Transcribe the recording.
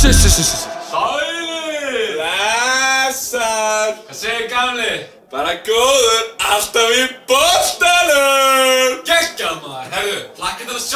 Sælir! Blessar! Hvað segir gamli? Bara góður, alltaf í boltanum! Geggjað maður! Herru, hlakka til að sjá